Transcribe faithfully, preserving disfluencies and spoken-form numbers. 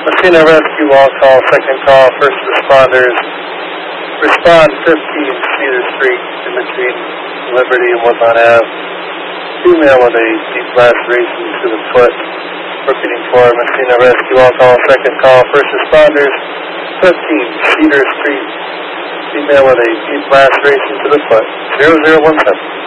Messina Rescue Wall Call, second call, first responders. Respond fifteen Cedar Street in between Liberty and Woodlawn Ave. Female with a deep laceration to the foot. Repeating for Messina Rescue Wall Call, second call, first responders. fifteen Cedar Street. Female with a deep laceration to the foot. zero zero one seven.